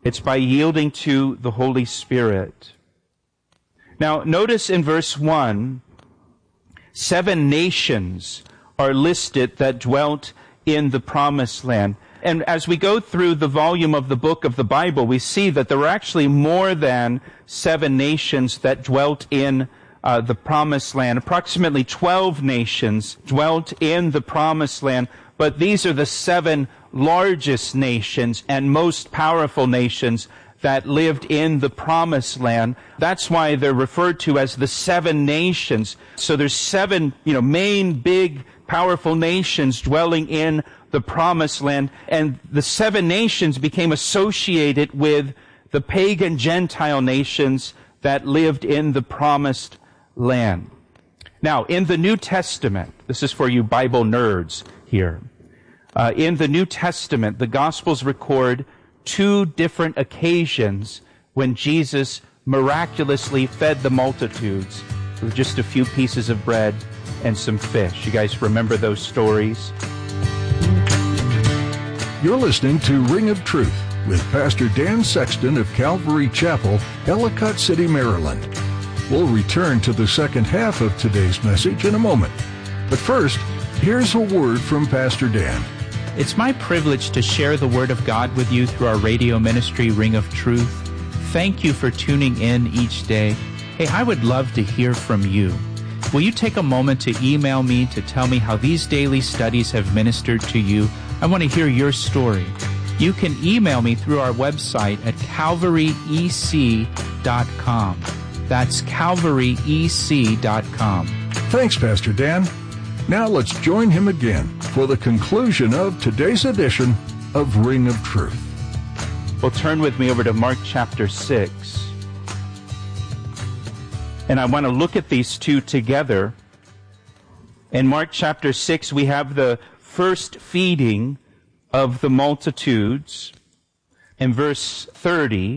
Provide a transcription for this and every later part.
It's by yielding to the Holy Spirit. Now, notice in verse 1, 7 nations are listed that dwelt in the Promised Land. And as we go through the volume of the book of the Bible, we see that there were actually more than 7 nations that dwelt in the Promised Land. Approximately 12 nations dwelt in the Promised Land, but these are the 7 largest nations and most powerful nations that lived in the Promised Land. That's why they're referred to as the 7 nations. So there's 7, main, big, powerful nations dwelling in the Promised Land. And the 7 nations became associated with the pagan Gentile nations that lived in the Promised Land. Now, in the New Testament, this is for you Bible nerds here. In the New Testament, the Gospels record 2 different occasions when Jesus miraculously fed the multitudes with just a few pieces of bread and some fish. You guys remember those stories? You're listening to Ring of Truth with Pastor Dan Sexton of Calvary Chapel, Ellicott City, Maryland. We'll return to the second half of today's message in a moment. But first, here's a word from Pastor Dan. It's my privilege to share the Word of God with you through our radio ministry, Ring of Truth. Thank you for tuning in each day. Hey, I would love to hear from you. Will you take a moment to email me to tell me how these daily studies have ministered to you? I want to hear your story. You can email me through our website at calvaryec.com. That's calvaryec.com. Thanks, Pastor Dan. Now let's join him again for the conclusion of today's edition of Ring of Truth. Well, turn with me over to Mark chapter 6. And I want to look at these 2 together. In Mark chapter 6, we have the first feeding of the multitudes. In verse 30,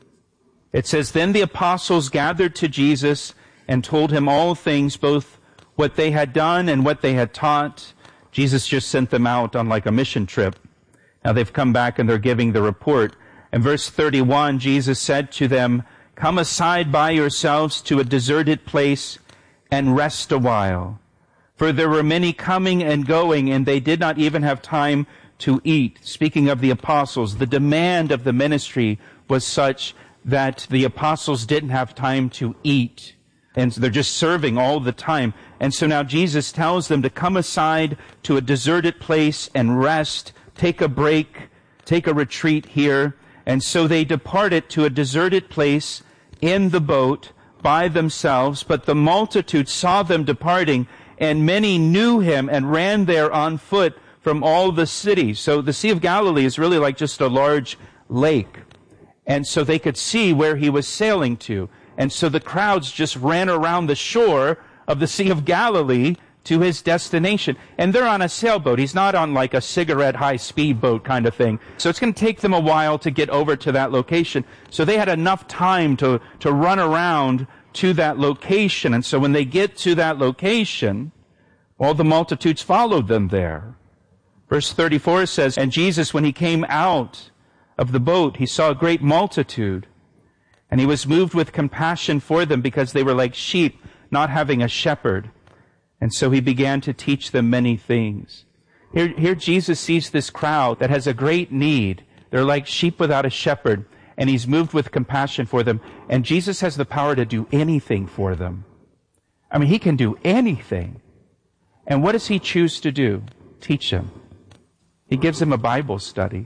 it says, "Then the apostles gathered to Jesus and told him all things, both what they had done and what they had taught." Jesus just sent them out on like a mission trip. Now they've come back and they're giving the report. In verse 31, Jesus said to them, "Come aside by yourselves to a deserted place and rest a while." For there were many coming and going, and they did not even have time to eat. Speaking of the apostles, the demand of the ministry was such that the apostles didn't have time to eat. And so they're just serving all the time. And so now Jesus tells them to come aside to a deserted place and rest, take a break, take a retreat here. And so they departed to a deserted place in the boat by themselves. But the multitude saw them departing, and many knew him and ran there on foot from all the cities. So the Sea of Galilee is really like just a large lake. And so they could see where he was sailing to. And so the crowds just ran around the shore of the Sea of Galilee to his destination. And they're on a sailboat. He's not on like a cigarette high-speed boat kind of thing. So it's going to take them a while to get over to that location. So they had enough time to run around to that location. And so when they get to that location, all the multitudes followed them there. Verse 34 says, "And Jesus, when he came out of the boat, he saw a great multitude. And he was moved with compassion for them because they were like sheep, not having a shepherd. And so he began to teach them many things." Here Jesus sees this crowd that has a great need. They're like sheep without a shepherd. And he's moved with compassion for them. And Jesus has the power to do anything for them. I mean, he can do anything. And what does he choose to do? Teach them. He gives them a Bible study.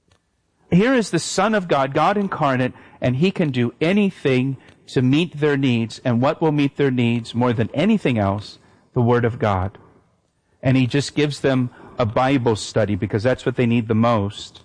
Here is the Son of God, God incarnate, and he can do anything to meet their needs. And what will meet their needs more than anything else? The Word of God. And he just gives them a Bible study because that's what they need the most.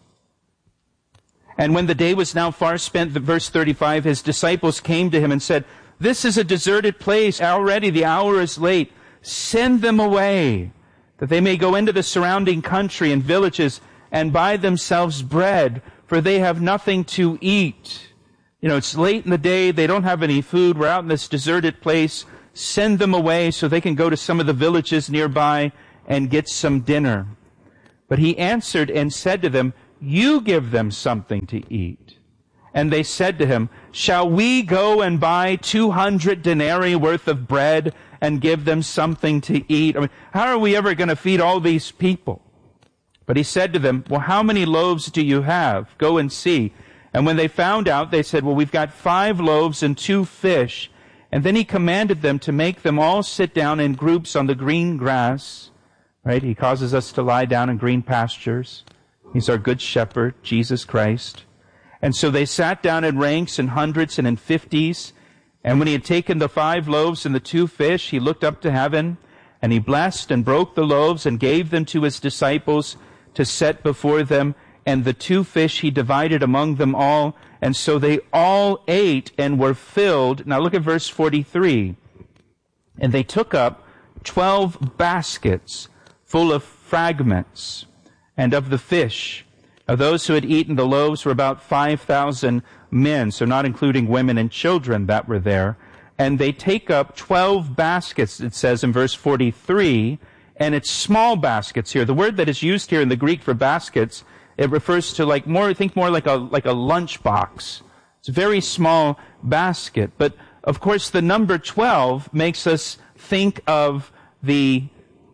"And when the day was now far spent," verse 35, "his disciples came to him and said, 'This is a deserted place. Already the hour is late. Send them away, that they may go into the surrounding country and villages and buy themselves bread, for they have nothing to eat.'" It's late in the day. They don't have any food. We're out in this deserted place. Send them away so they can go to some of the villages nearby and get some dinner. But he answered and said to them, "You give them something to eat." And they said to him, "Shall we go and buy 200 denarii worth of bread and give them something to eat?" I mean, how are we ever going to feed all these people? But he said to them, "Well, how many loaves do you have? Go and see." And when they found out, they said, "Well, we've got 5 loaves and 2 fish. And then he commanded them to make them all sit down in groups on the green grass. Right? He causes us to lie down in green pastures. He's our good shepherd, Jesus Christ. And so they sat down in ranks in hundreds and in 50s. And when he had taken the 5 loaves and the 2 fish, he looked up to heaven, and he blessed and broke the loaves and gave them to his disciples to set before them. And the 2 fish he divided among them all. And so they all ate and were filled. Now look at verse 43. And they took up 12 baskets full of fragments and of the fish. Now those who had eaten the loaves were about 5,000 men, so not including women and children that were there. And they take up 12 baskets, it says in verse 43, and it's small baskets here. The word that is used here in the Greek for baskets, it refers to like more like a lunch box. It's a very small basket. But of course the number 12 makes us think of the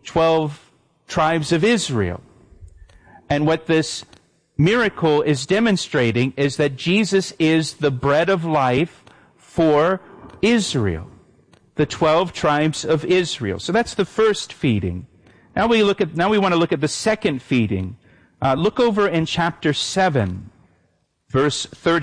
12 tribes of Israel. And what this miracle is demonstrating is that Jesus is the bread of life for Israel, the 12 tribes of Israel. So that's the first feeding. Now we want to look at the second feeding. Look over in chapter 7, verse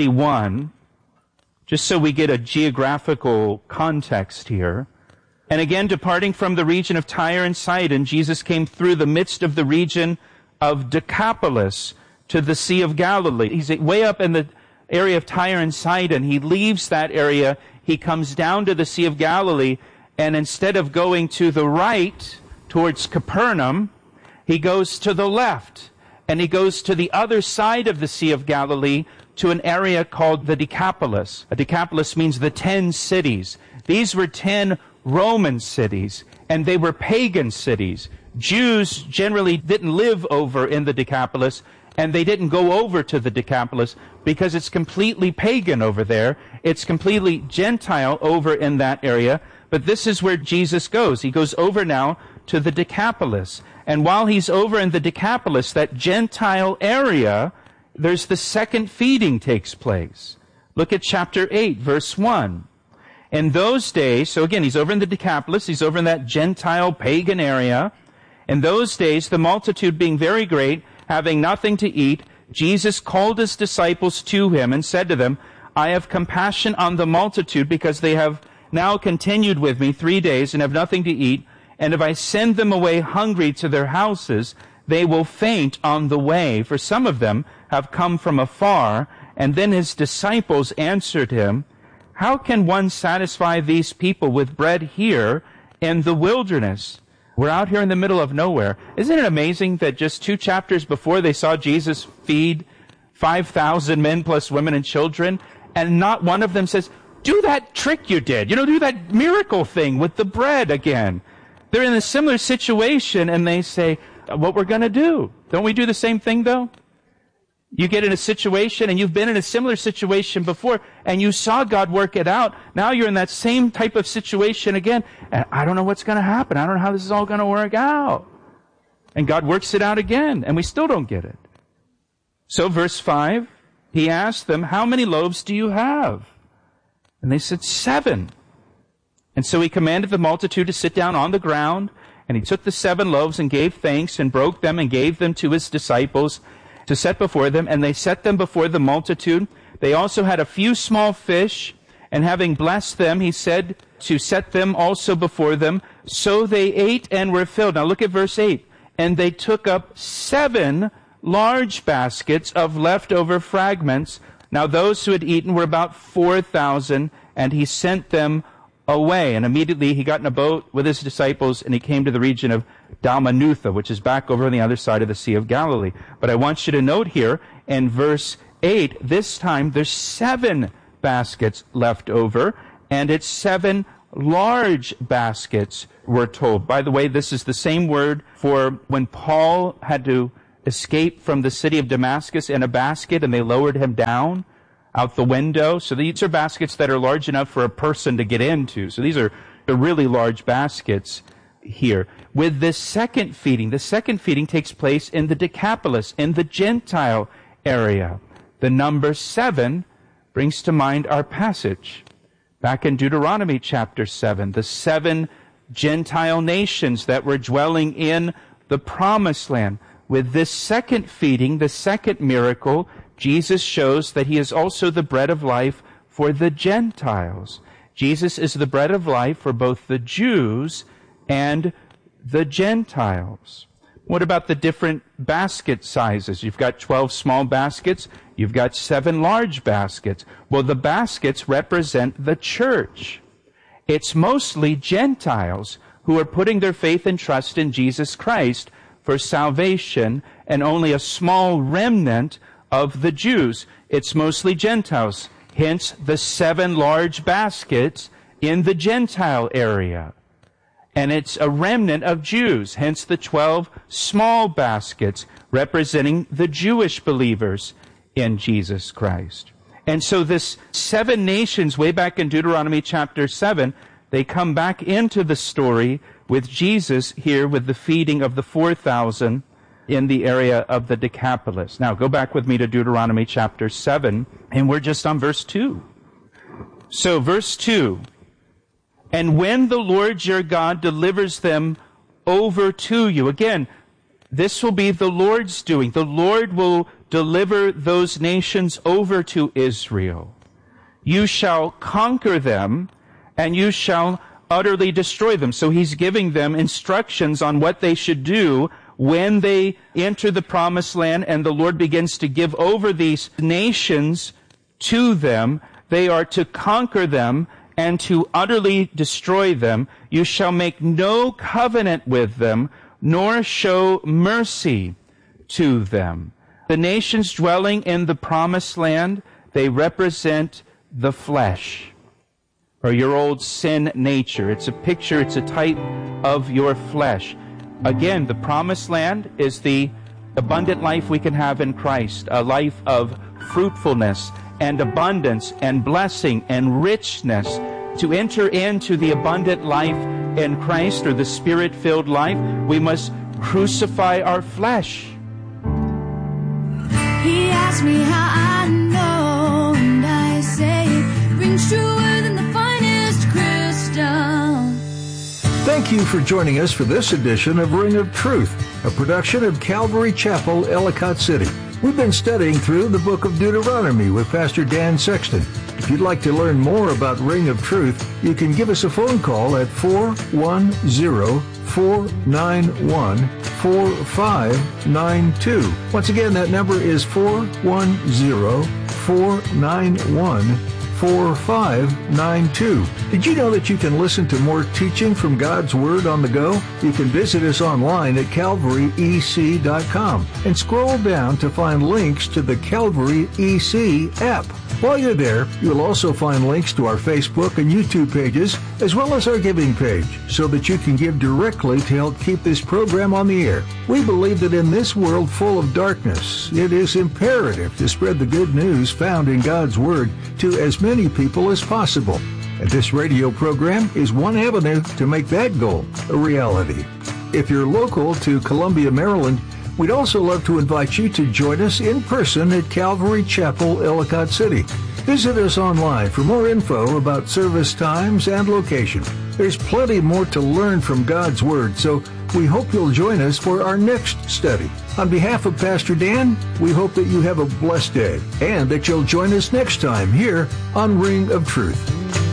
31, just so we get a geographical context here. And again, departing from the region of Tyre and Sidon, Jesus came through the midst of the region of Decapolis to the Sea of Galilee. He's way up in the area of Tyre and Sidon. He leaves that area. He comes down to the Sea of Galilee, and instead of going to the right towards Capernaum, he goes to the left, and he goes to the other side of the Sea of Galilee to an area called the Decapolis. A Decapolis means the 10 cities. These were 10 Roman cities, and they were pagan cities. Jews generally didn't live over in the Decapolis, and they didn't go over to the Decapolis because it's completely pagan over there. It's completely Gentile over in that area. But this is where Jesus goes. He goes over now to the Decapolis. And while he's over in the Decapolis, that Gentile area, there's the second feeding takes place. Look at chapter 8, verse 1. In those days, so again, he's over in the Decapolis. He's over in that Gentile pagan area. In those days, the multitude being very great, having nothing to eat, Jesus called his disciples to him and said to them, "I have compassion on the multitude because they have now continued with me 3 days and have nothing to eat. And if I send them away hungry to their houses, they will faint on the way, for some of them have come from afar." And then his disciples answered him, "How can one satisfy these people with bread here in the wilderness?" We're out here in the middle of nowhere. Isn't it amazing that just 2 chapters before they saw Jesus feed 5,000 men plus women and children, and not one of them says, "Do that trick you did. Do that miracle thing with the bread again." They're in a similar situation, and they say, "What we're going to do." Don't we do the same thing, though? You get in a situation, and you've been in a similar situation before, and you saw God work it out. Now you're in that same type of situation again, and I don't know what's going to happen. I don't know how this is all going to work out. And God works it out again, and we still don't get it. So verse 5, he asked them, "How many loaves do you have?" And they said, 7. And so he commanded the multitude to sit down on the ground, and he took the 7 loaves and gave thanks and broke them and gave them to his disciples to set before them, and they set them before the multitude. They also had a few small fish, and having blessed them, he said to set them also before them. So they ate and were filled. Now look at verse 8. And they took up 7 large baskets of leftover fragments. Now those who had eaten were about 4,000, and he sent them away. And immediately he got in a boat with his disciples, and he came to the region of Dalmanutha, which is back over on the other side of the Sea of Galilee. But I want you to note here in verse 8, this time there's 7 baskets left over, and it's 7 large baskets, we're told. By the way, this is the same word for when Paul had to escape from the city of Damascus in a basket, and they lowered him down. out the window. So these are baskets that are large enough for a person to get into. So these are really large baskets here. With this second feeding, the second feeding takes place in the Decapolis, in the Gentile area. The number 7 brings to mind our passage back in Deuteronomy chapter 7, the 7 Gentile nations that were dwelling in the promised land. With this second feeding, the second miracle, Jesus shows that he is also the bread of life for the Gentiles. Jesus is the bread of life for both the Jews and the Gentiles. What about the different basket sizes? You've got 12 small baskets. You've got 7 large baskets. Well, the baskets represent the church. It's mostly Gentiles who are putting their faith and trust in Jesus Christ for salvation, and only a small remnant of the Jews. It's mostly Gentiles. Hence, the 7 large baskets in the Gentile area. And it's a remnant of Jews, hence the 12 small baskets representing the Jewish believers in Jesus Christ. And so this 7 nations, way back in Deuteronomy chapter 7, they come back into the story with Jesus here with the feeding of the 4,000 in the area of the Decapolis. Now, go back with me to Deuteronomy chapter 7, and we're just on verse 2. So, verse 2. And when the Lord your God delivers them over to you. Again, this will be the Lord's doing. The Lord will deliver those nations over to Israel. You shall conquer them, and you shall utterly destroy them. So he's giving them instructions on what they should do when they enter the promised land, and the Lord begins to give over these nations to them. They are to conquer them and to utterly destroy them. You shall make no covenant with them, nor show mercy to them. The nations dwelling in the promised land, they represent the flesh, or your old sin nature. It's a picture, it's a type of your flesh. Again, the promised land is the abundant life we can have in Christ, a life of fruitfulness and abundance and blessing and richness. To enter into the abundant life in Christ, or the Spirit-filled life, we must crucify our flesh. He asked me how I know, and I say it rings truer than the finest crystal. Thank you for joining us for this edition of Ring of Truth, a production of Calvary Chapel, Ellicott City. We've been studying through the book of Deuteronomy with Pastor Dan Sexton. If you'd like to learn more about Ring of Truth, you can give us a phone call at 410-491-4592. Once again, that number is 410-491-4592. Did you know that you can listen to more teaching from God's Word on the go? You can visit us online at calvaryec.com and scroll down to find links to the Calvary EC app. While you're there, you'll also find links to our Facebook and YouTube pages, as well as our giving page, so that you can give directly to help keep this program on the air. We believe that in this world full of darkness, it is imperative to spread the good news found in God's Word to as many people as possible. And this radio program is one avenue to make that goal a reality. If you're local to Columbia, Maryland, we'd also love to invite you to join us in person at Calvary Chapel, Ellicott City. Visit us online for more info about service times and location. There's plenty more to learn from God's Word, so we hope you'll join us for our next study. On behalf of Pastor Dan, we hope that you have a blessed day and that you'll join us next time here on Ring of Truth.